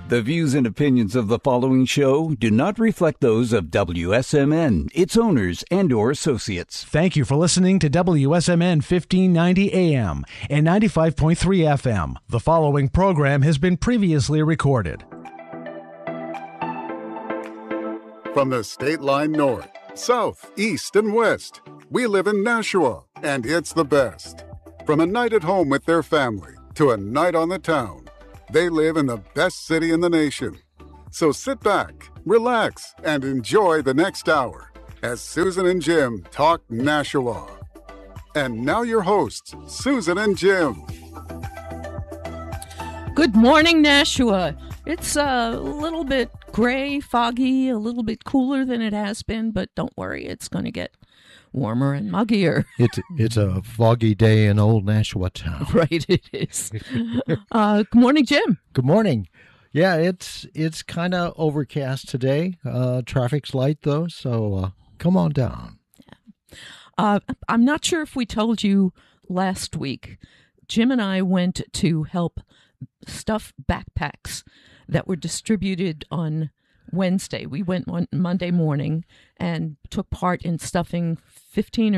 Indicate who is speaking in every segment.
Speaker 1: The views and opinions of the following show do not reflect those of WSMN, its owners, and/or associates.
Speaker 2: Thank you for listening to WSMN 1590 AM and 95.3 FM. The following program has been previously recorded.
Speaker 3: From the state line north, south, east, and west, we live in Nashua, and it's the best. From a night at home with their family to a night on the town, they live in the best city in the nation. So sit back, relax, and enjoy the next hour as Susan and Jim talk Nashua. And now your hosts, Susan and Jim.
Speaker 4: Good morning, Nashua. It's a little bit gray, foggy, a little bit cooler than it has been, but don't worry, it's going to get warmer and muggier.
Speaker 5: It's a foggy day in old Nashua town.
Speaker 4: Right, it is. Good morning, Jim.
Speaker 5: Good morning. Yeah, it's kind of overcast today. Traffic's light, though, so come on down.
Speaker 4: I'm not sure if we told you last week. Jim and I went to help stuff backpacks that were distributed on Wednesday. We went on Monday morning and took part in stuffing 1,500 or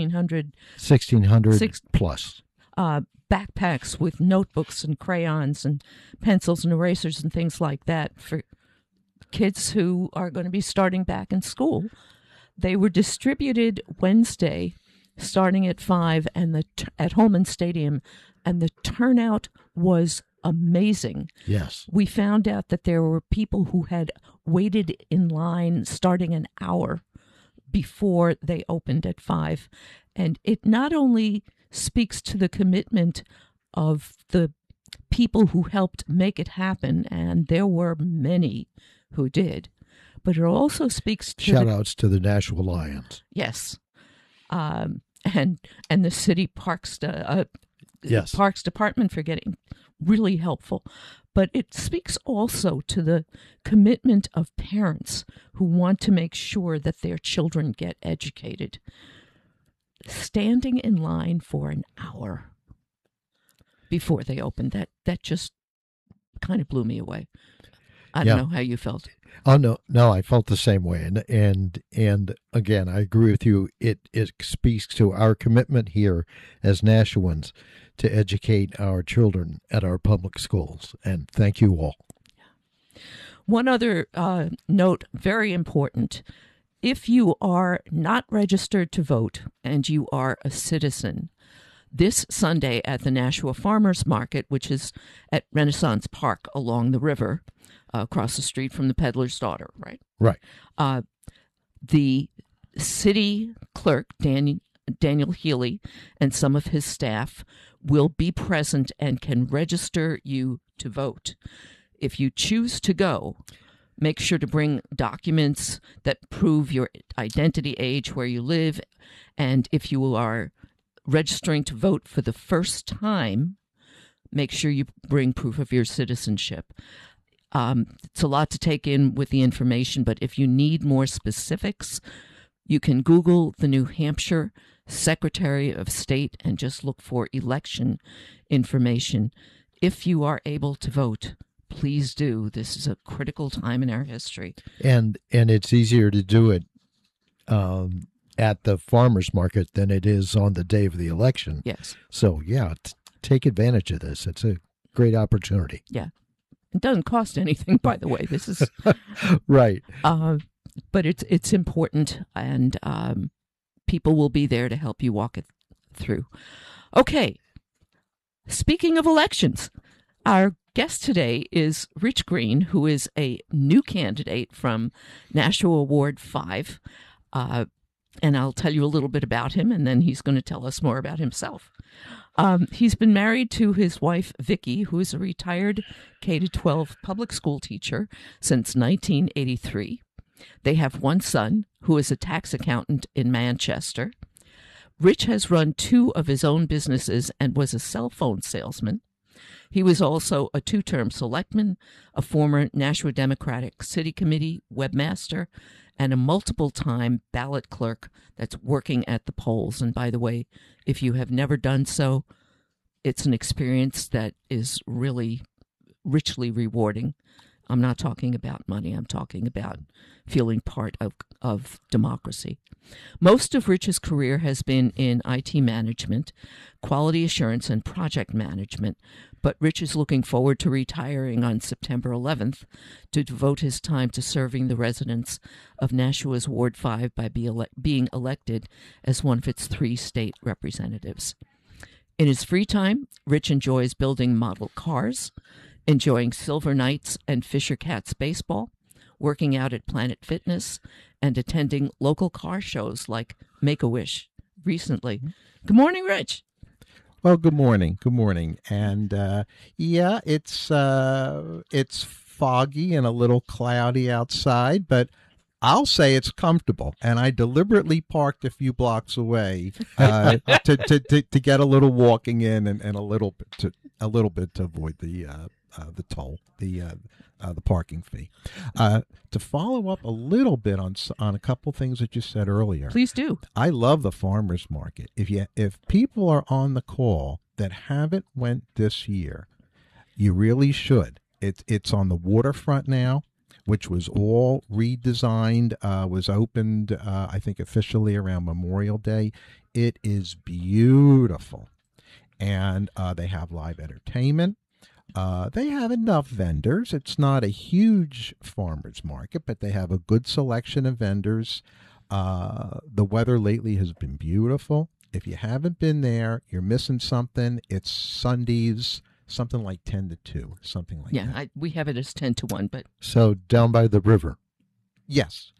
Speaker 4: 1,600
Speaker 5: plus
Speaker 4: backpacks with notebooks and crayons and pencils and erasers and things like that for kids who are going to be starting back in school. They were distributed Wednesday starting at 5 and at Holman Stadium, and the turnout was amazing.
Speaker 5: Yes.
Speaker 4: We found out that there were people who had waited in line starting an hour before they opened at 5. And it not only speaks to the commitment of the people who helped make it happen, and there were many who did, but it also speaks to
Speaker 5: shout-outs to the Nashua Lions.
Speaker 4: Yes. And the city parks Parks Department for getting really helpful. But it speaks also to the commitment of parents who want to make sure that their children get educated. Standing in line for an hour before they opened, that just kind of blew me away. I don't know how you felt.
Speaker 5: Oh, no, I felt the same way. And again, I agree with you. It speaks to our commitment here as Nashuans to educate our children at our public schools. And thank you all.
Speaker 4: One other note, very important. If you are not registered to vote and you are a citizen, this Sunday at the Nashua Farmers Market, which is at Renaissance Park along the river, across the street from the Peddler's Daughter, right?
Speaker 5: Right.
Speaker 4: The city clerk, Daniel Healy, and some of his staff will be present and can register you to vote. If you choose to go, make sure to bring documents that prove your identity, age, where you live, and if you are registering to vote for the first time, make sure you bring proof of your citizenship. It's a lot to take in with the information, but if you need more specifics, you can Google the New Hampshire Secretary of State and just look for election information. If you are able to vote, please do. This is a critical time in our history.
Speaker 5: And it's easier to do it at the farmers market than it is on the day of the election.
Speaker 4: Yes.
Speaker 5: So, yeah, take advantage of this. It's a great opportunity.
Speaker 4: Yeah. It doesn't cost anything, by the way. This is
Speaker 5: right.
Speaker 4: But it's important, and people will be there to help you walk it through. Okay. Speaking of elections, our guest today is Rich Green, who is a new candidate from Nashua Ward 5. And I'll tell you a little bit about him, and then he's going to tell us more about himself. He's been married to his wife, Vicki, who is a retired K-12 public school teacher since 1983. They have one son, who is a tax accountant in Manchester. Rich has run 2 of his own businesses and was a cell phone salesman. He was also a 2-term selectman, a former Nashua Democratic City Committee webmaster, and a multiple-time ballot clerk that's working at the polls. And by the way, if you have never done so, it's an experience that is really richly rewarding. I'm not talking about money. I'm talking about feeling part of democracy. Most of Rich's career has been in IT management, quality assurance, and project management, but Rich is looking forward to retiring on September 11th to devote his time to serving the residents of Nashua's Ward 5 by being elected as one of its 3 state representatives. In his free time, Rich enjoys building model cars, enjoying Silver Knights and Fisher Cats baseball, working out at Planet Fitness, and attending local car shows like Make-A-Wish recently. Good morning, Rich.
Speaker 6: Well, good morning. Good morning. And yeah, it's foggy and a little cloudy outside, but I'll say it's comfortable. And I deliberately parked a few blocks away to get a little walking in and a little bit to avoid the toll, the parking fee. To follow up a little bit on a couple things that you said earlier.
Speaker 4: Please do.
Speaker 6: I love the farmers market. If people are on the call that haven't went this year, you really should. It's on the waterfront now, which was all redesigned, was opened, I think, officially around Memorial Day. It is beautiful. And they have live entertainment. They have enough vendors. It's not a huge farmers market, but they have a good selection of vendors. The weather lately has been beautiful. If you haven't been there, you're missing something. It's Sundays, something like 10 to 2, something like that.
Speaker 4: Yeah, we have it as 10 to 1, but
Speaker 5: So down by the river.
Speaker 6: Yes,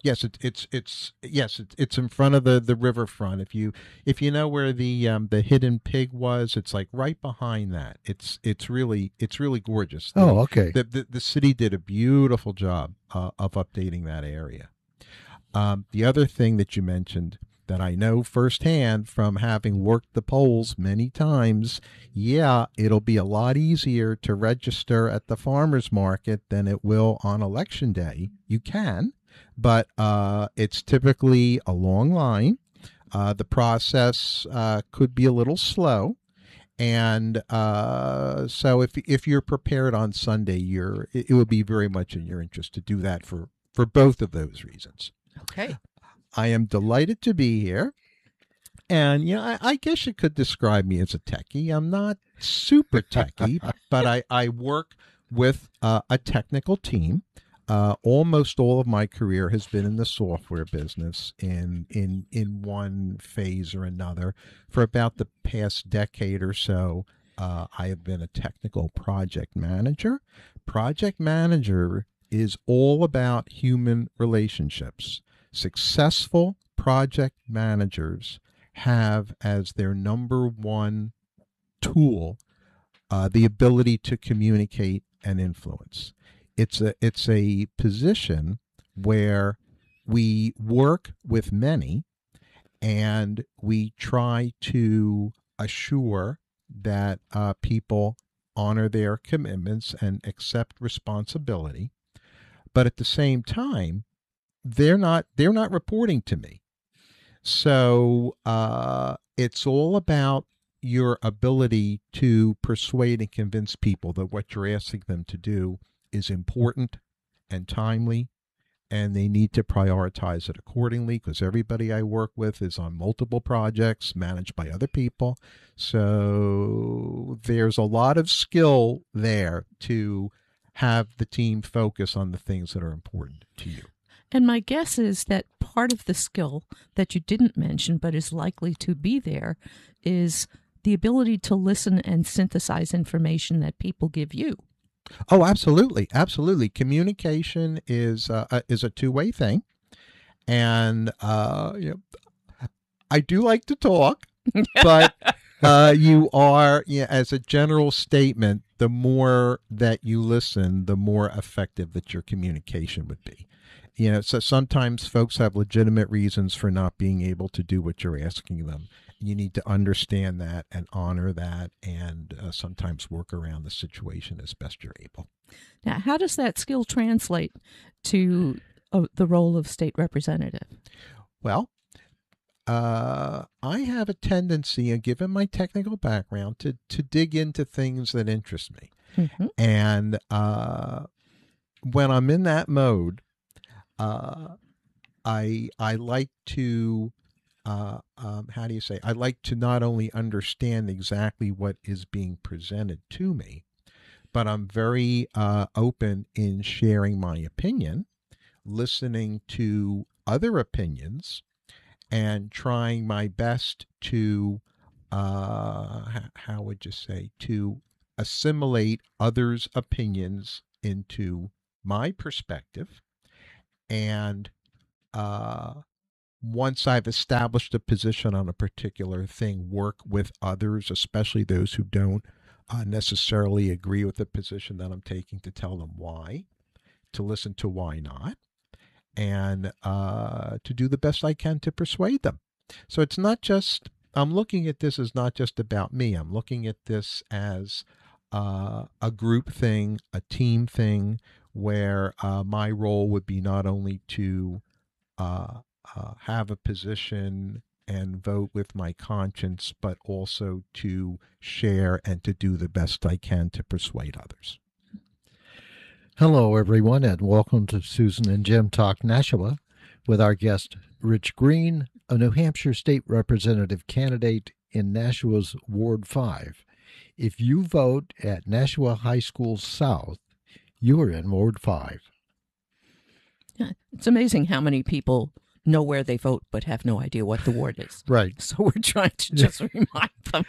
Speaker 6: it's in front of the riverfront. If you know where the Hidden Pig was, it's like right behind that. It's really gorgeous.
Speaker 5: Oh, okay.
Speaker 6: The city did a beautiful job of updating that area. The other thing that you mentioned that I know firsthand from having worked the polls many times, yeah, it'll be a lot easier to register at the farmers market than it will on election day. You can. But it's typically a long line. The process could be a little slow. And so if you're prepared on Sunday, it would be very much in your interest to do that for both of those reasons.
Speaker 4: okay.
Speaker 6: I am delighted to be here. And, I guess you could describe me as a techie. I'm not super techie, but I work with a technical team. Almost all of my career has been in the software business in one phase or another. For about the past decade or so, I have been a technical project manager. Project manager is all about human relationships. Successful project managers have as their number one tool the ability to communicate and influence. It's a position where we work with many and we try to assure that people honor their commitments and accept responsibility. But at the same time, they're not reporting to me. So it's all about your ability to persuade and convince people that what you're asking them to do is important and timely, and they need to prioritize it accordingly because everybody I work with is on multiple projects managed by other people. So there's a lot of skill there to have the team focus on the things that are important to you.
Speaker 4: And my guess is that part of the skill that you didn't mention but is likely to be there is the ability to listen and synthesize information that people give you.
Speaker 6: Oh, absolutely. Absolutely. Communication is a two-way thing. And I do like to talk, but you are, as a general statement, the more that you listen, the more effective that your communication would be. So sometimes folks have legitimate reasons for not being able to do what you're asking them. You need to understand that and honor that and sometimes work around the situation as best you're able.
Speaker 4: Now, how does that skill translate to the role of state representative?
Speaker 6: Well, I have a tendency, given my technical background, to dig into things that interest me.
Speaker 4: Mm-hmm.
Speaker 6: And when I'm in that mode, I like to how do you say? I like to not only understand exactly what is being presented to me, but I'm very open in sharing my opinion, listening to other opinions, and trying my best to how would you say, to assimilate others' opinions into my perspective. And once I've established a position on a particular thing, work with others, especially those who don't necessarily agree with the position that I'm taking, to tell them why, to listen to why not, and to do the best I can to persuade them. So it's not just, I'm looking at this as not just about me. I'm looking at this as a group thing, a team thing, where my role would be not only to have a position and vote with my conscience, but also to share and to do the best I can to persuade others.
Speaker 5: Hello, everyone, and welcome to Susan and Jim Talk Nashua with our guest, Rich Green, a New Hampshire state representative candidate in Nashua's Ward 5. If you vote at Nashua High School South, you are in Ward 5.
Speaker 4: Yeah, it's amazing how many people know where they vote but have no idea what the ward is.
Speaker 5: Right.
Speaker 4: So we're trying to just remind them.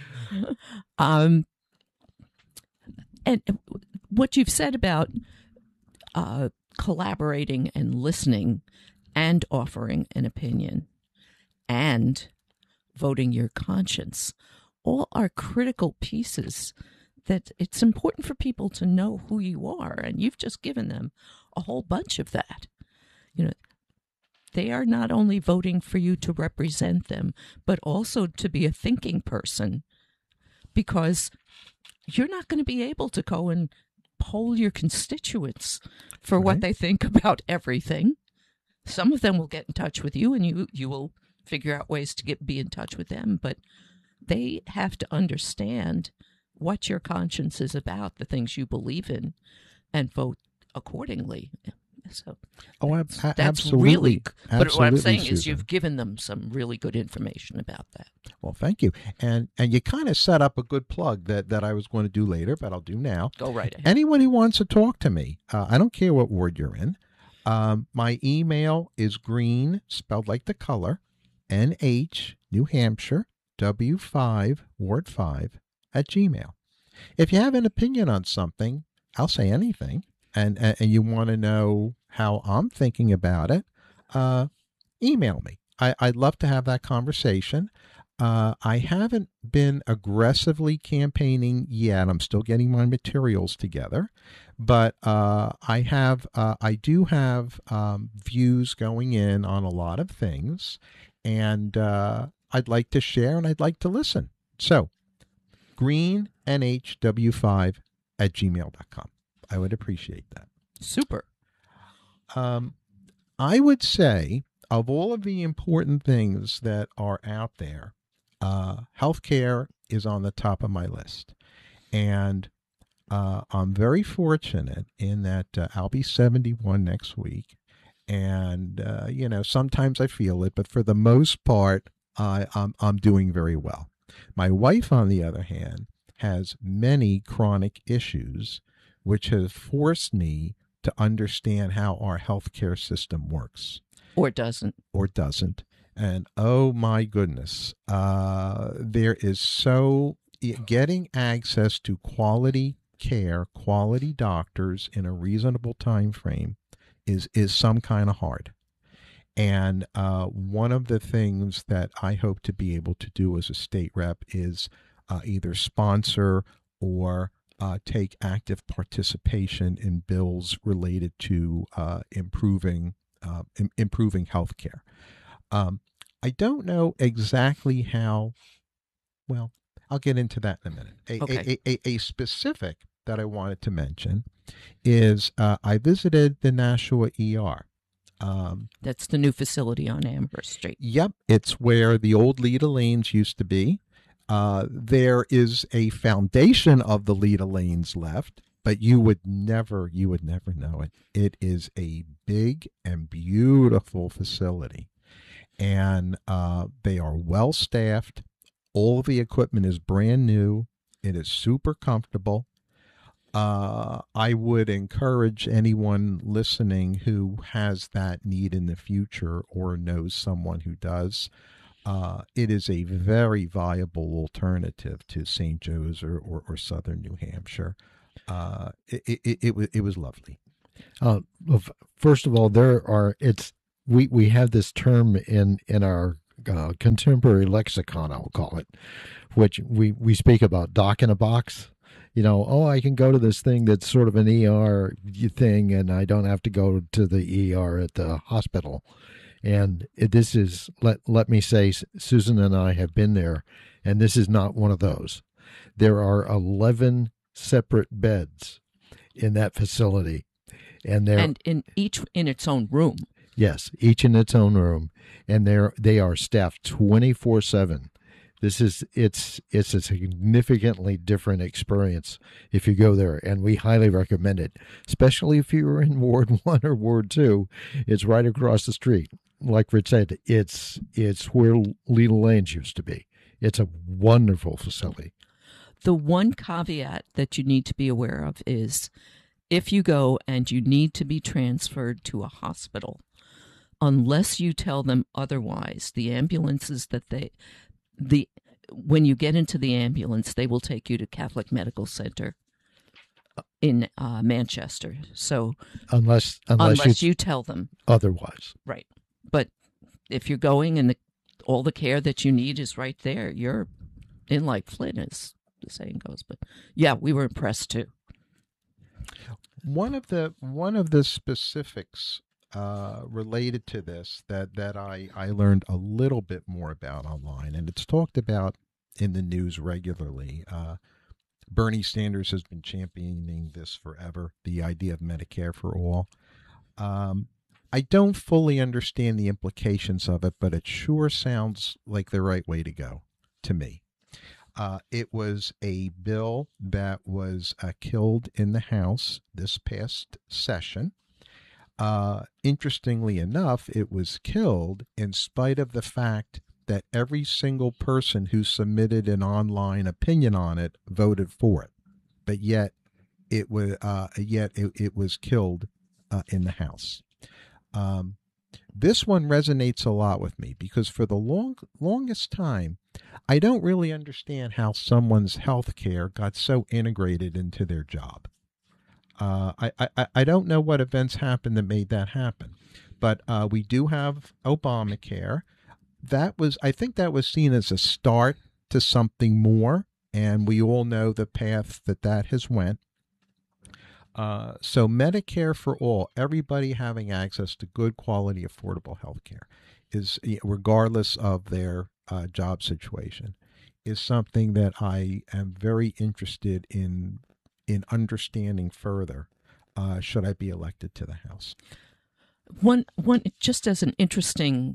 Speaker 4: And what you've said about collaborating and listening and offering an opinion and voting your conscience, all are critical pieces that it's important for people to know who you are. And you've just given them a whole bunch of that. You know, they are not only voting for you to represent them, but also to be a thinking person, because you're not going to be able to go and poll your constituents for what they think about everything. Some of them will get in touch with you, and you will figure out ways to be in touch with them, but they have to understand what your conscience is about, the things you believe in, and vote accordingly. So that's
Speaker 6: absolutely.
Speaker 4: Really, but what I'm saying
Speaker 6: Susan,
Speaker 4: is you've given them some really good information about that.
Speaker 6: Well, thank you. And you kind of set up a good plug that I was going to do later, but I'll do now.
Speaker 4: Go right ahead.
Speaker 6: Anyone who wants to talk to me, I don't care what ward you're in. My email is green, spelled like the color, NH, New Hampshire, W5, Ward 5, @gmail. If you have an opinion on something, I'll say anything, and you want to know how I'm thinking about it, email me. I'd love to have that conversation. I haven't been aggressively campaigning yet. I'm still getting my materials together, but I do have views going in on a lot of things, and I'd like to share and I'd like to listen. So, greenNHW5@gmail.com. I would appreciate that.
Speaker 4: Super.
Speaker 6: I would say, of all of the important things that are out there, healthcare is on the top of my list. And I'm very fortunate in that I'll be 71 next week. And, sometimes I feel it, but for the most part, I'm doing very well. My wife, on the other hand, has many chronic issues, which has forced me to understand how our healthcare system works.
Speaker 4: Or doesn't.
Speaker 6: And oh my goodness, there is getting access to quality care, quality doctors in a reasonable time frame is some kind of hard. And one of the things that I hope to be able to do as a state rep is either sponsor or take active participation in bills related to improving health care. I don't know exactly how. Well, I'll get into that in a minute. A specific that I wanted to mention is I visited the Nashua ER.
Speaker 4: That's the new facility on Amherst Street.
Speaker 6: Yep, it's where the old Leda Lanes used to be. There is a foundation of the Leda Lanes left, but you would never know it. It is a big and beautiful facility, and they are well staffed. All of the equipment is brand new. It is super comfortable. I would encourage anyone listening who has that need in the future or knows someone who does. It is a very viable alternative to St. Joe's or Southern New Hampshire. It was lovely.
Speaker 5: First of all, we have this term in our contemporary lexicon, I'll call it, which we speak about doc in a box. I can go to this thing that's sort of an ER thing, and I don't have to go to the ER at the hospital. And this is, let me say, Susan and I have been there, and this is not one of those. There are 11 separate beds in that facility, and
Speaker 4: in each in its own room.
Speaker 5: Yes, each in its own room, and they are staffed 24/7. It's a significantly different experience if you go there, and we highly recommend it, especially if you're in Ward 1 or Ward 2. It's right across the street. Like Rich said, it's where Leda Lanes used to be. It's a wonderful facility.
Speaker 4: The one caveat that you need to be aware of is if you go and you need to be transferred to a hospital, unless you tell them otherwise, the ambulances when you get into the ambulance, they will take you to Catholic Medical Center in Manchester. So unless you tell them
Speaker 5: otherwise,
Speaker 4: right? But if you're going and all the care that you need is right there, you're in like Flint, as the saying goes. But yeah, we were impressed too.
Speaker 6: One of the specifics related to this that I learned a little bit more about online, and it's talked about in the news regularly. Bernie Sanders has been championing this forever, the idea of Medicare for all. I don't fully understand the implications of it, but it sure sounds like the right way to go to me. It was a bill that was killed in the House this past session. Interestingly enough, it was killed in spite of the fact that every single person who submitted an online opinion on it voted for it, but yet it was killed in the House. This one resonates a lot with me because for the longest time, I don't really understand how someone's health care got so integrated into their job. I don't know what events happened that made that happen, but we do have Obamacare. I think that was seen as a start to something more, and we all know the path that has went. So Medicare for all, everybody having access to good quality, affordable health care, is, regardless of their job situation, is something that I am very interested in understanding further, should I be elected to the House.
Speaker 4: One just as an interesting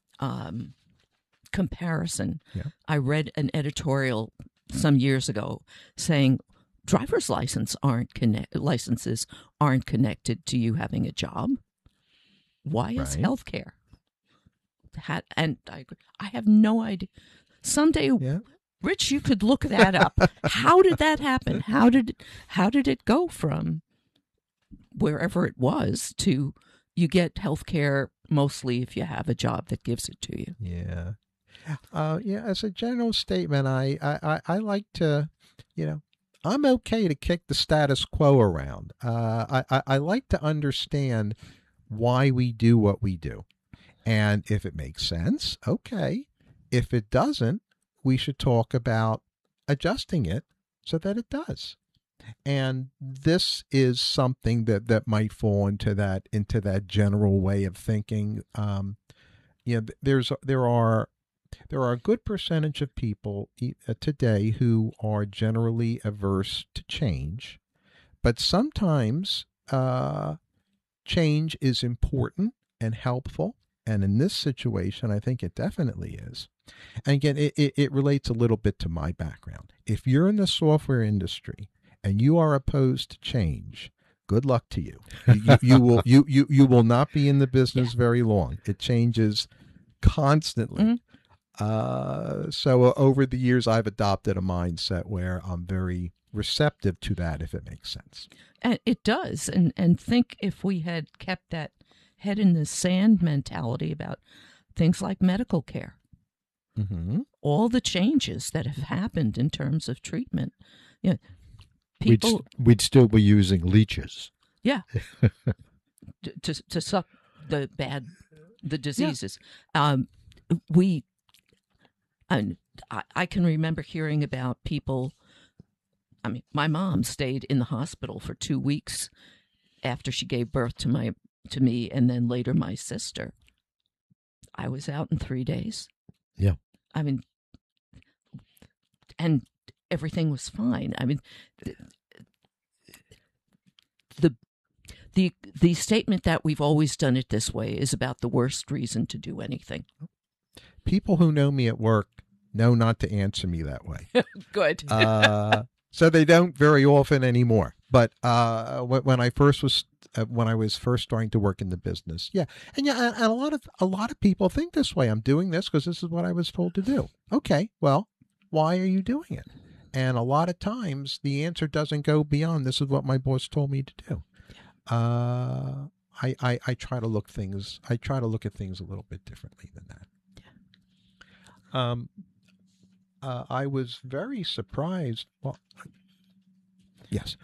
Speaker 4: comparison,
Speaker 6: yeah.
Speaker 4: I read an editorial some years ago saying driver's licenses aren't connected to you having a job. Why is health care? And I have no idea. Someday,
Speaker 6: yeah.
Speaker 4: Rich, you could look that up. How did that happen? How did it go from wherever it was to you get health care mostly if you have a job that gives it to you?
Speaker 6: Yeah. As a general statement, I like to, I'm okay to kick the status quo around. I like to understand why we do what we do. And if it makes sense, okay. If it doesn't, we should talk about adjusting it so that it does. And this is something that might fall into that general way of thinking. There are a good percentage of people today who are generally averse to change, but sometimes change is important and helpful. And in this situation, I think it definitely is. And again, it relates a little bit to my background. If you're in the software industry and you are opposed to change, good luck to you. You will not be in the business very long. It changes constantly. So over the years, I've adopted a mindset where I'm very receptive to that, if it makes sense.
Speaker 4: And it does. And think if we had kept that head in the sand mentality about things like medical care, all the changes that have happened in terms of treatment, people
Speaker 5: we'd still be using leeches.
Speaker 4: Yeah. to suck the diseases. Yeah. I can remember hearing about people. I mean, my mom stayed in the hospital for 2 weeks after she gave birth to me, and then later my sister. I was out in 3 days.
Speaker 5: Yeah.
Speaker 4: I mean, and everything was fine. I mean, the statement that we've always done it this way is about the worst reason to do anything.
Speaker 6: People who know me at work know not to answer me that way.
Speaker 4: Good.
Speaker 6: So they don't very often anymore. But when I was first starting to work in the business, and a lot of people think this way. I'm doing this because this is what I was told to do. Okay, well, why are you doing it? And a lot of times the answer doesn't go beyond this is what my boss told me to do. I try to look at things a little bit differently than that. I was very surprised. Well, yes.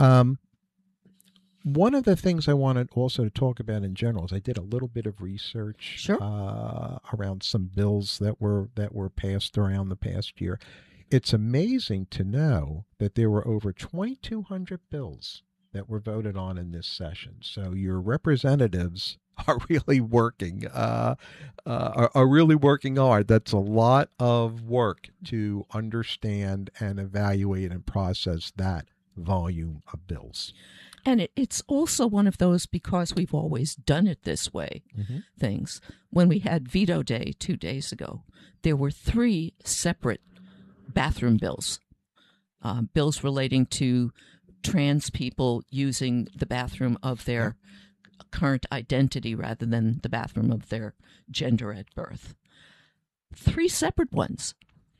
Speaker 6: One of the things I wanted also to talk about in general is I did a little bit of research around some bills that were passed around the past year. It's amazing to know that there were over 2,200 bills that were voted on in this session. So your representatives are really working, are really working hard. That's a lot of work to understand and evaluate and process that volume of bills.
Speaker 4: And it's also one of those, because we've always done it this way, things. When we had veto day 2 days ago, there were 3 separate bathroom bills, bills relating to trans people using the bathroom of their current identity rather than the bathroom of their gender at birth. 3 separate ones.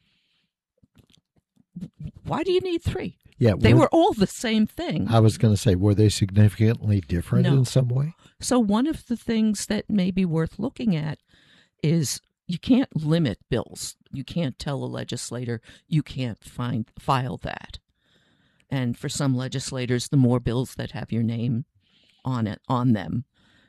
Speaker 4: Why do you need 3?
Speaker 5: Yeah,
Speaker 4: they were all the same thing.
Speaker 5: I was going to say, were they significantly different in some way?
Speaker 4: So one of the things that may be worth looking at is you can't limit bills. You can't tell a legislator you can't file that. And for some legislators, the more bills that have your name on them,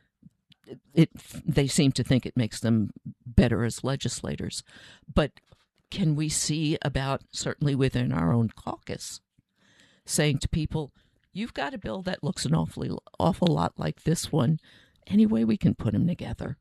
Speaker 4: they seem to think it makes them better as legislators. But can we see about, certainly within our own caucus, saying to people, you've got a bill that looks an awful lot like this one. Any way we can put them together?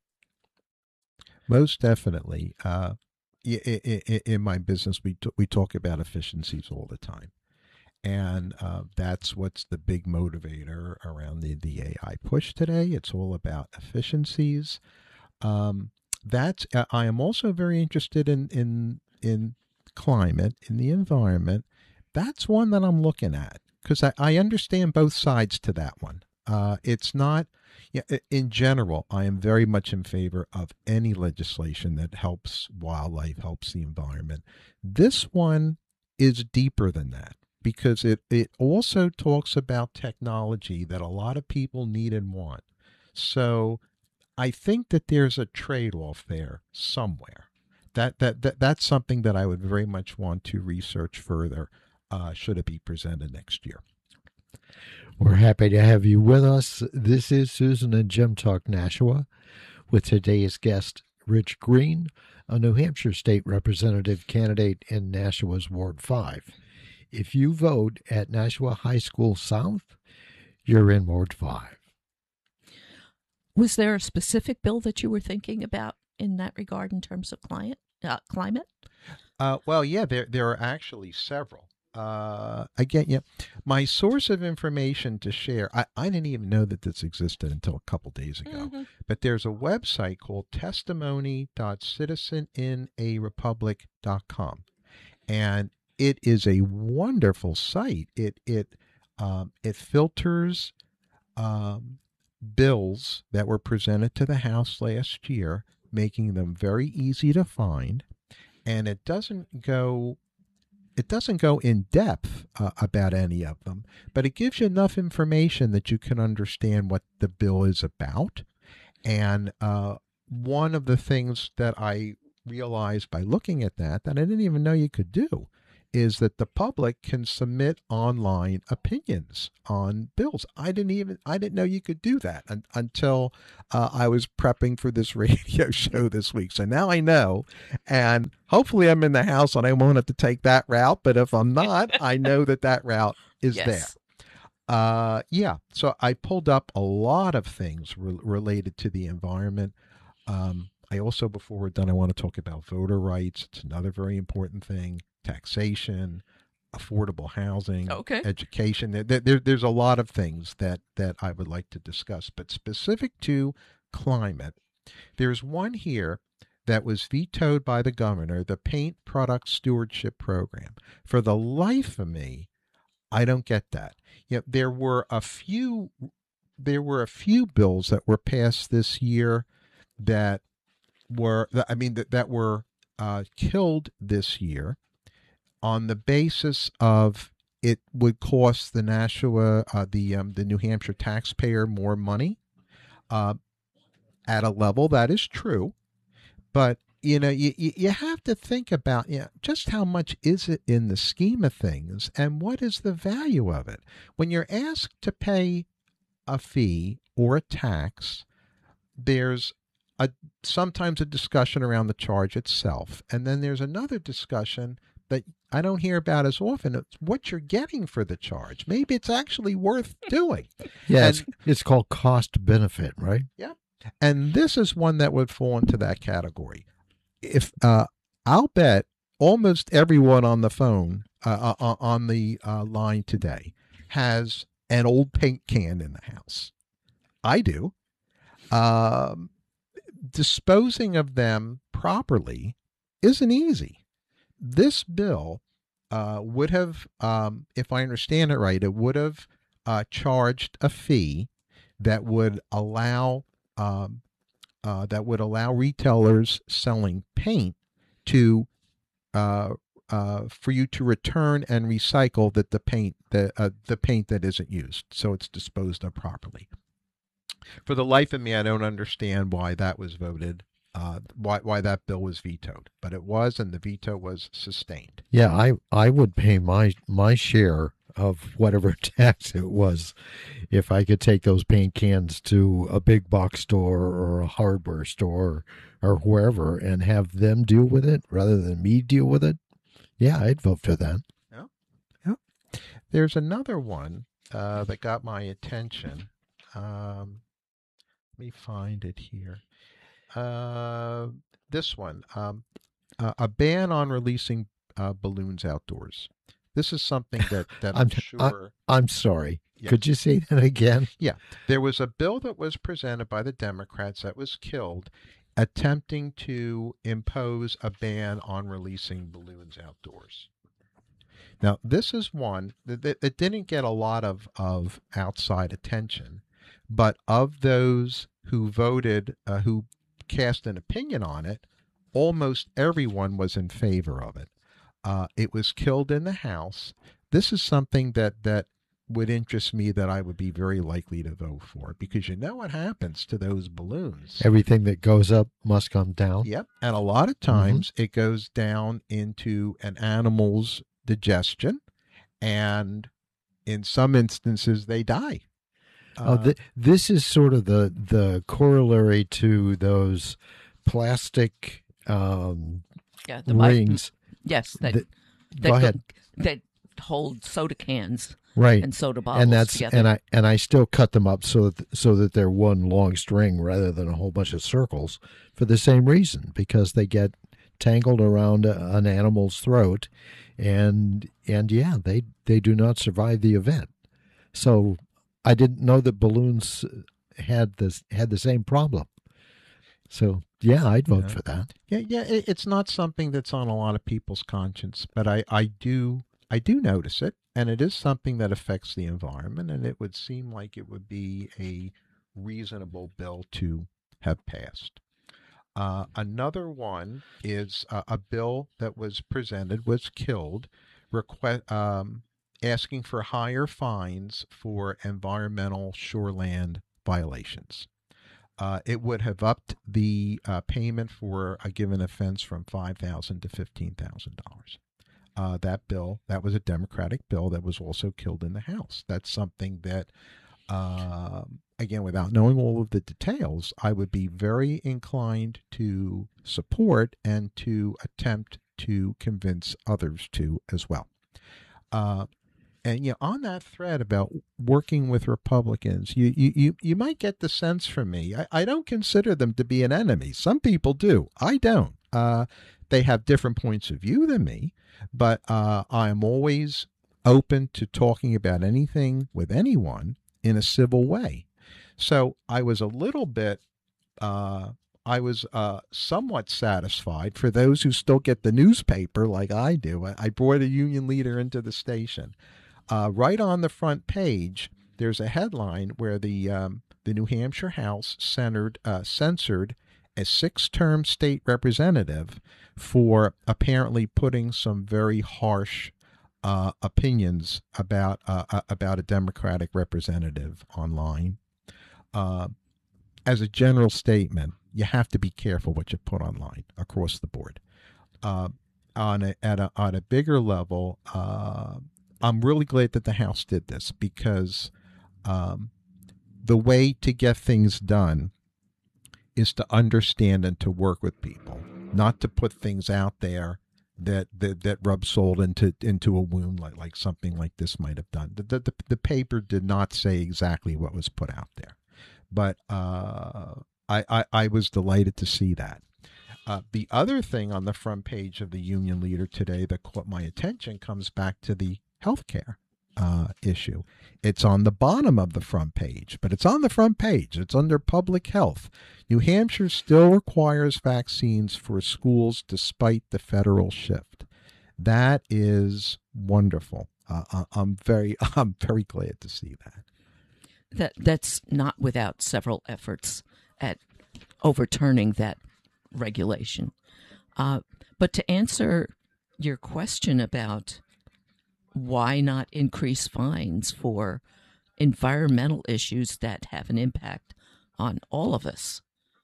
Speaker 6: Most definitely. In my business, we talk about efficiencies all the time. And that's what's the big motivator around the AI push today. It's all about efficiencies. I am also very interested in climate, in the environment. That's one that I'm looking at because I understand both sides to that one. It's not, in general, I am very much in favor of any legislation that helps wildlife, helps the environment. This one is deeper than that because it also talks about technology that a lot of people need and want. So I think that there's a trade-off there somewhere. That's something that I would very much want to research further. Should it be presented next year?
Speaker 5: We're happy to have you with us. This is Susan and Jim Talk Nashua with today's guest, Rich Green, a New Hampshire state representative candidate in Nashua's Ward 5. If you vote at Nashua High School South, you're in Ward 5.
Speaker 4: Was there a specific bill that you were thinking about in that regard in terms of climate?
Speaker 6: Well, yeah, there are actually several. Again, my source of information to share, I didn't even know that this existed until a couple days ago, but there's a website called testimony.citizeninarepublic.com. And it is a wonderful site. It filters bills that were presented to the House last year, making them very easy to find, and it doesn't go in depth about any of them, but it gives you enough information that you can understand what the bill is about. And one of the things that I realized by looking at that I didn't even know you could do is that the public can submit online opinions on bills. I didn't know you could do that until I was prepping for this radio show this week. So now I know, and hopefully I'm in the House and I won't have to take that route. But if I'm not, I know that route is
Speaker 4: Yes.
Speaker 6: there. So I pulled up a lot of things related to the environment. I also, before we're done, I want to talk about voter rights. It's another very important thing. Taxation, affordable housing,
Speaker 4: Okay.
Speaker 6: education. There's a lot of things that I would like to discuss, but specific to climate, there's one here that was vetoed by the governor, the Paint Product Stewardship Program. For the life of me, I don't get that. There were a few bills that were passed this year that were killed this year on the basis of it would cost the the New Hampshire taxpayer more money. At a level that is true, but you have to think about just how much is it in the scheme of things, and what is the value of it when you're asked to pay a fee or a tax. There's sometimes a discussion around the charge itself, and then there's another discussion that I don't hear about as often. It's what you're getting for the charge. Maybe it's actually worth doing.
Speaker 5: Yeah, it's called cost benefit, right?
Speaker 6: Yeah. And this is one that would fall into that category. If I'll bet almost everyone on the phone, on the line today, has an old paint can in the house. I do. Disposing of them properly isn't easy. This bill would have, if I understand it right, it would have charged a fee that would allow retailers selling paint to for you to return and recycle the paint that isn't used, so it's disposed of properly. For the life of me, I don't understand why that was voted. Why that bill was vetoed, but it was, and the veto was sustained.
Speaker 5: Yeah, I would pay my share of whatever tax it was if I could take those paint cans to a big box store or a hardware store or wherever and have them deal with it rather than me deal with it. Yeah, I'd vote for that.
Speaker 6: Yeah. There's another one that got my attention. Let me find it here. This one, a ban on releasing balloons outdoors. This is something that I'm sure.
Speaker 5: I'm sorry.
Speaker 6: Yeah.
Speaker 5: Could you say that again?
Speaker 6: Yeah. There was a bill that was presented by the Democrats that was killed, attempting to impose a ban on releasing balloons outdoors. Now, this is one that didn't get a lot of outside attention, but of those who voted, who cast an opinion on it, almost everyone was in favor of it. It was killed in the House. This is something that would interest me, that I would be very likely to vote for, because you know what happens to those balloons.
Speaker 5: Everything that goes up must come down.
Speaker 6: Yep. And a lot of times it goes down into an animal's digestion, and in some instances they die.
Speaker 5: This is sort of the corollary to those plastic rings.
Speaker 4: Yes,
Speaker 5: Go ahead.
Speaker 4: That hold soda cans,
Speaker 5: right,
Speaker 4: and soda bottles together.
Speaker 5: and I still cut them up so that they're one long string rather than a whole bunch of circles, for the same reason, because they get tangled around an animal's throat, and yeah, they do not survive the event. So I didn't know that balloons had the same problem. So, yeah, I'd vote for that.
Speaker 6: Yeah. It's not something that's on a lot of people's conscience, but I do notice it, and it is something that affects the environment, and it would seem like it would be a reasonable bill to have passed. Another one is a bill that was presented, was killed, asking for higher fines for environmental shoreland violations. It would have upped the payment for a given offense from $5,000 to $15,000. That bill, that was a Democratic bill that was also killed in the House. That's something that, again, without knowing all of the details, I would be very inclined to support and to attempt to convince others to as well. And on that thread about working with Republicans, you might get the sense from me. I don't consider them to be an enemy. Some people do. I don't. They have different points of view than me, but I am always open to talking about anything with anyone in a civil way. So I was a little bit. I was somewhat satisfied for those who still get the newspaper like I do. I brought a union leader into the station. Right on the front page, there's a headline where the New Hampshire House censored a 6-term state representative for apparently putting some very harsh opinions about a Democratic representative online. As a general statement, you have to be careful what you put online across the board. On a bigger level, I'm really glad that the House did this, because the way to get things done is to understand and to work with people, not to put things out there that rub salt into a wound like something like this might have done. The paper did not say exactly what was put out there, but I was delighted to see that. The other thing on the front page of the Union Leader today that caught my attention comes back to the healthcare issue. It's on the bottom of the front page, but it's on the front page. It's under public health. New Hampshire still requires vaccines for schools despite the federal shift. That is wonderful. I'm very glad to see that.
Speaker 4: That's not without several efforts at overturning that regulation. But to answer your question about why not increase fines for environmental issues that have an impact on all of us?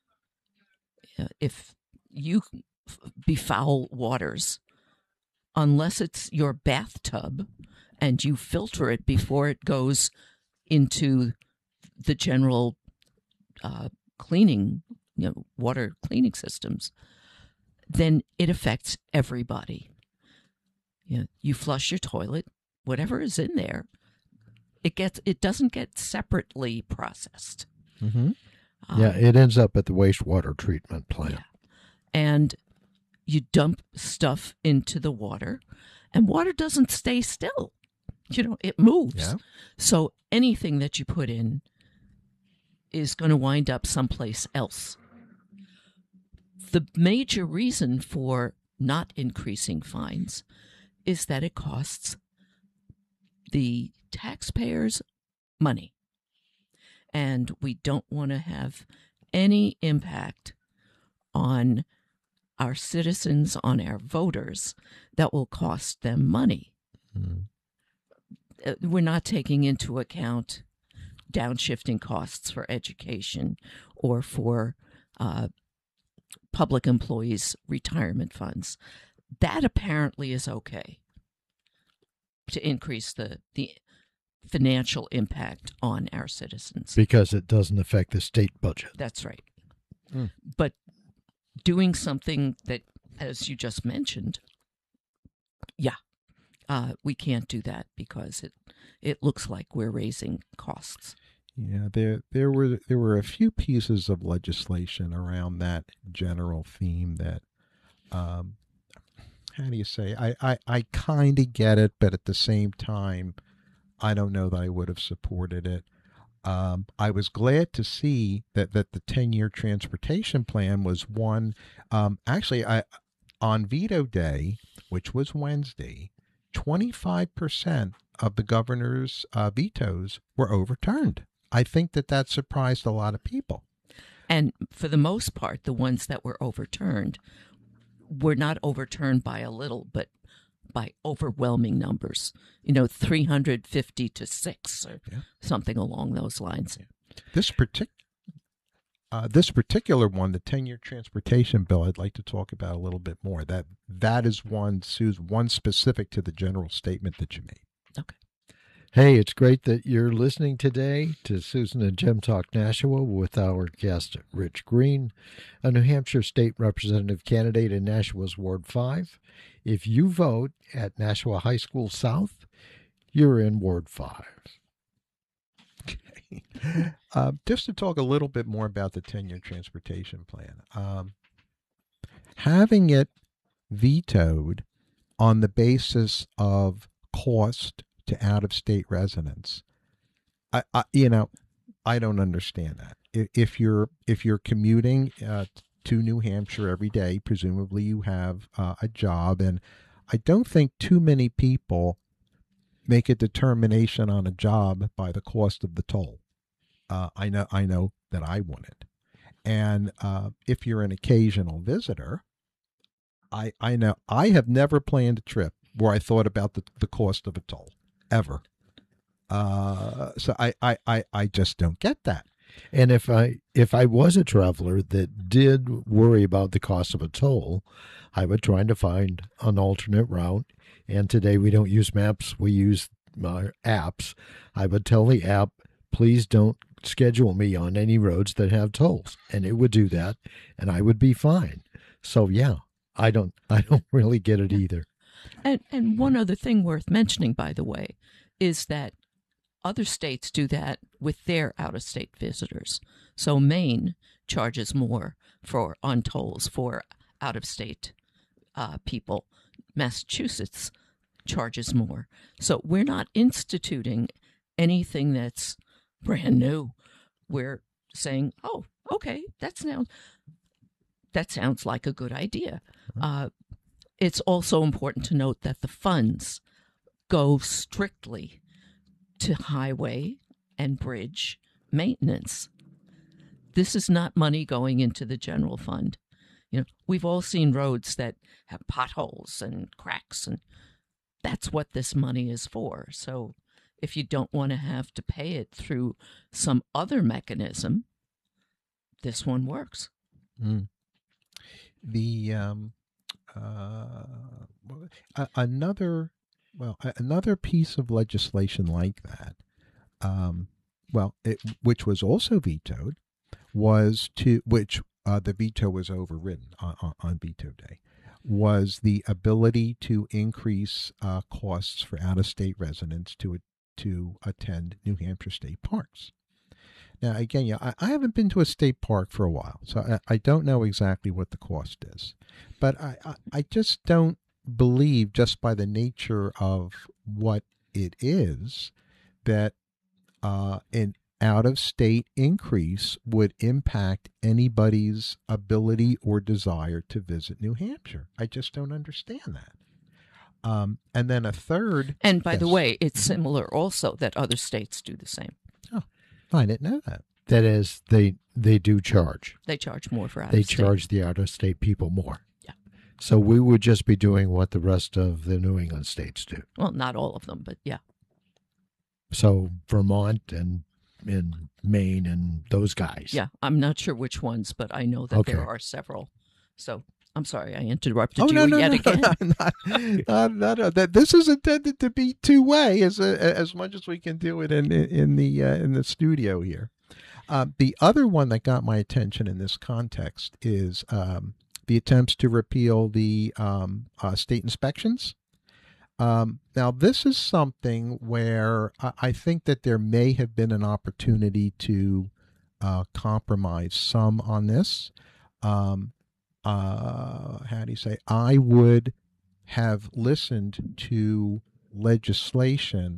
Speaker 4: If you befoul waters, unless it's your bathtub and you filter it before it goes into the general cleaning, water cleaning systems, then it affects everybody. You flush your toilet, whatever is in there, it doesn't get separately processed.
Speaker 5: Mm-hmm. It ends up at the wastewater treatment plant.
Speaker 4: Yeah. And you dump stuff into the water, and water doesn't stay still. It moves.
Speaker 6: Yeah.
Speaker 4: So anything that you put in is going to wind up someplace else. The major reason for not increasing fines is that it costs the taxpayers money. And we don't want to have any impact on our citizens, on our voters, that will cost them money. Mm-hmm. We're not taking into account downshifting costs for education or for public employees' retirement funds. That apparently is okay to increase the financial impact on our citizens.
Speaker 5: Because it doesn't affect the state budget.
Speaker 4: That's right. Mm. But doing something that, as you just mentioned, we can't do that because it looks like we're raising costs.
Speaker 6: Yeah, there were a few pieces of legislation around that general theme that, how do you say? I kind of get it, but at the same time, I don't know that I would have supported it. I was glad to see that the 10-year transportation plan was one. Actually, on veto day, which was Wednesday, 25% of the governor's vetoes were overturned. I think that surprised a lot of people.
Speaker 4: And for the most part, the ones that were overturned were not overturned by a little, but by overwhelming numbers. 350 to 6 or something along those lines.
Speaker 6: This particular one, the 10-year transportation bill, I'd like to talk about a little bit more. That is one, Susan, one specific to the general statement that you made.
Speaker 4: Okay.
Speaker 5: Hey, it's great that you're listening today to Susan and Jim Talk Nashua with our guest, Rich Green, a New Hampshire State Representative candidate in Nashua's Ward 5. If you vote at Nashua High School South, you're in Ward 5.
Speaker 6: Okay. Just to talk a little bit more about the 10-year transportation plan. Having it vetoed on the basis of cost to out-of-state residents, I don't understand that. If you're commuting to New Hampshire every day, presumably you have a job, and I don't think too many people make a determination on a job by the cost of the toll. I know that I wouldn't, and if you're an occasional visitor, I know I have never planned a trip where I thought about the cost of a toll. Ever. So I just don't get that.
Speaker 5: And if I was a traveler that did worry about the cost of a toll, I would try to find an alternate route. And today we don't use maps, we use apps. I would tell the app, please don't schedule me on any roads that have tolls. And it would do that, and I would be fine. So yeah, I don't really get it either.
Speaker 4: And one other thing worth mentioning, by the way, is that other states do that with their out-of-state visitors. So Maine charges more on tolls for out-of-state people. Massachusetts charges more. So we're not instituting anything that's brand new. We're saying, oh, okay, that sounds like a good idea. It's also important to note that the funds go strictly to highway and bridge maintenance. This is not money going into the general fund. We've all seen roads that have potholes and cracks, and that's what this money is for. So if you don't want to have to pay it through some other mechanism, this one works.
Speaker 6: Another piece of legislation like that, which was also vetoed, was the veto was overridden on veto day, was the ability to increase costs for out-of-state residents to attend New Hampshire state parks. Now, again, I haven't been to a state park for a while, so I don't know exactly what the cost is. But I just don't believe, just by the nature of what it is, that an out-of-state increase would impact anybody's ability or desire to visit New Hampshire. I just don't understand that. And then a third...
Speaker 4: And by the way, it's similar also that other states do the same.
Speaker 6: Oh, I didn't know that.
Speaker 5: That is, they do charge.
Speaker 4: They charge more for out-of-state.
Speaker 5: They charge the out-of-state people more.
Speaker 4: Yeah.
Speaker 5: So we would just be doing what the rest of the New England states do.
Speaker 4: Well, not all of them, but yeah.
Speaker 5: So Vermont and in Maine and those guys.
Speaker 4: Yeah, I'm not sure which ones, but I know that there are several. So I'm sorry I interrupted you yet again.
Speaker 6: This is intended to be two-way as much as we can do it in the studio here. The other one that got my attention in this context is the attempts to repeal the state inspections. Now, this is something where I think that there may have been an opportunity to compromise some on this. How do you say? I would have listened to legislation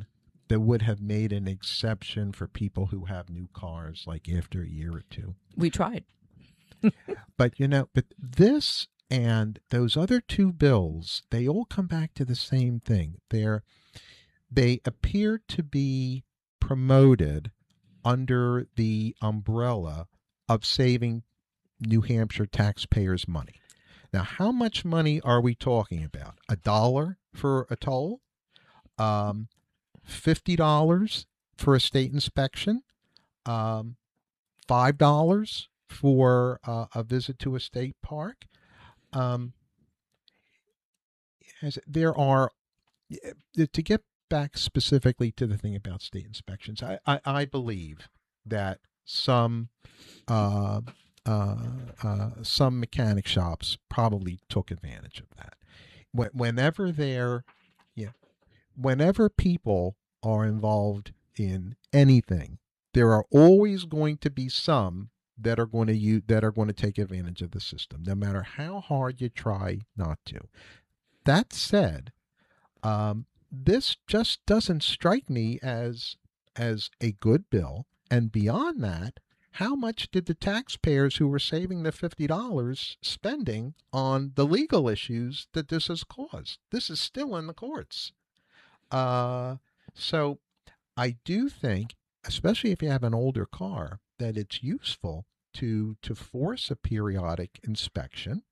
Speaker 6: that would have made an exception for people who have new cars, like after a year or two.
Speaker 4: We tried.
Speaker 6: But but this and those other two bills, they all come back to the same thing. They appear to be promoted under the umbrella of saving New Hampshire taxpayers money. Now, how much money are we talking about? $1 for a toll? $50 for a state inspection? $5 for a visit to a state park? There are, to get back specifically to the thing about state inspections, I believe that some mechanic shops probably took advantage of that. Whenever people are involved in anything, there are always going to be some that are going to take advantage of the system, no matter how hard you try not to. That said, this just doesn't strike me as a good bill. And beyond that, how much did the taxpayers who were saving the $50 spending on the legal issues that this has caused? This is still in the courts. So I do think, especially if you have an older car, that it's useful to force a periodic inspection.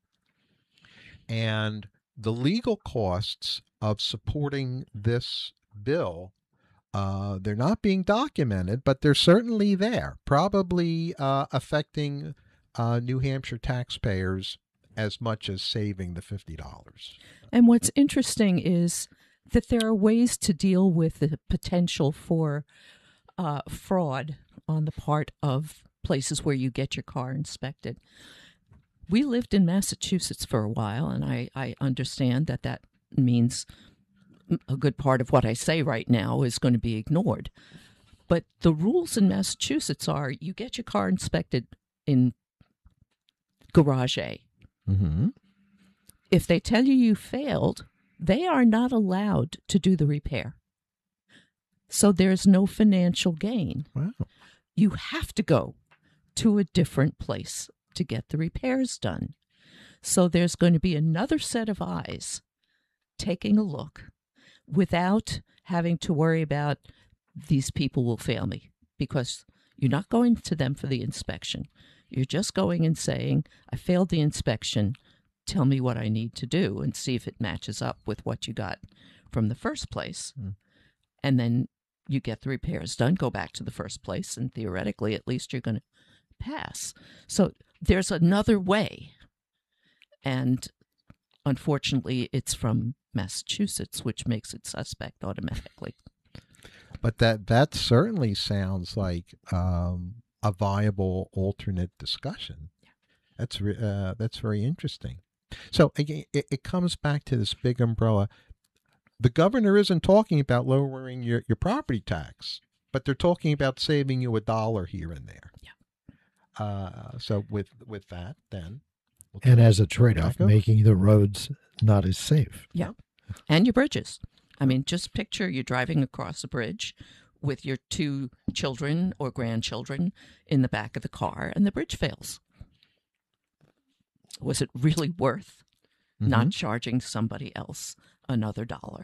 Speaker 6: And the legal costs of supporting this bill, they're not being documented, but they're certainly there, probably affecting New Hampshire taxpayers as much as saving the $50.
Speaker 4: And what's interesting is that there are ways to deal with the potential for fraud on the part of places where you get your car inspected. We lived in Massachusetts for a while, and I understand that means a good part of what I say right now is going to be ignored. But the rules in Massachusetts are you get your car inspected in Garage A.
Speaker 6: Mm-hmm.
Speaker 4: If they tell you failed, they are not allowed to do the repair. So there's no financial gain.
Speaker 6: Wow.
Speaker 4: You have to go to a different place to get the repairs done. So there's going to be another set of eyes taking a look without having to worry about these people will fail me, because you're not going to them for the inspection. You're just going and saying, I failed the inspection. Tell me what I need to do and see if it matches up with what you got from the first place. And then you get the repairs done, go back to the first place, and theoretically, at least you're going to pass. So there's another way. And unfortunately, it's from Massachusetts, which makes it suspect automatically.
Speaker 6: But that certainly sounds like a viable alternate discussion. Yeah. That's very interesting. So again, it comes back to this big umbrella. The governor isn't talking about lowering your property tax, but they're talking about saving you $1 here and there.
Speaker 4: Yeah.
Speaker 6: So with that, then.
Speaker 5: And as a trade-off, making the roads not as safe.
Speaker 4: Yeah. And your bridges. I mean, just picture you're driving across a bridge with your 2 children or grandchildren in the back of the car, and the bridge fails. Was it really worth not charging somebody else another $1?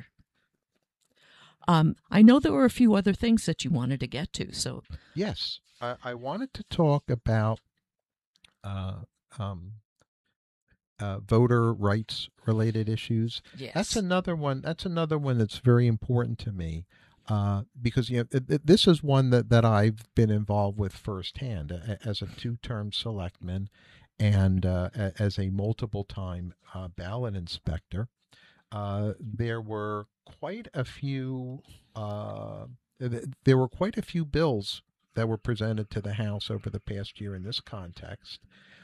Speaker 4: I know there were a few other things that you wanted to get to. So
Speaker 6: yes, I wanted to talk about voter rights related issues.
Speaker 4: Yes.
Speaker 6: That's another one that's very important to me, because this is one that I've been involved with firsthand as a 2-term selectman and as a multiple-time ballot inspector. There were quite a few bills that were presented to the House over the past year in this context.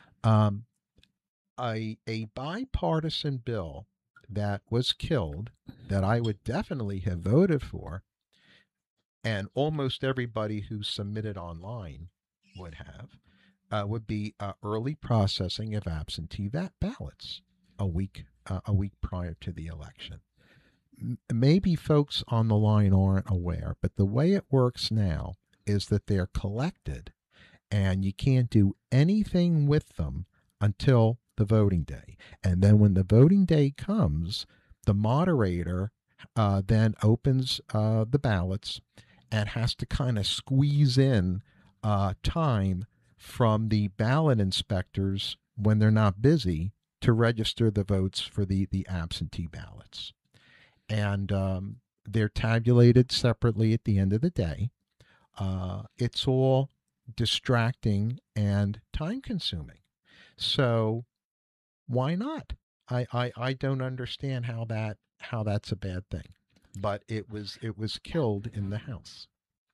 Speaker 6: A bipartisan bill that was killed that I would definitely have voted for, and almost everybody who submitted online would have, would be early processing of absentee ballots a week prior to the election. maybe folks on the line aren't aware, but the way it works now is that they're collected and you can't do anything with them until the voting day. And then when the voting day comes, the moderator then opens the ballots and has to kind of squeeze in time from the ballot inspectors when they're not busy to register the votes for the absentee ballots. And they're tabulated separately at the end of the day. It's all distracting and time consuming. So why not? I don't understand how that's a bad thing. But it was killed in the House.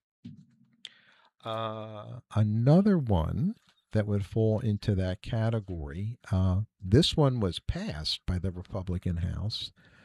Speaker 6: Another one that would fall into that category, this one was passed by the Republican House,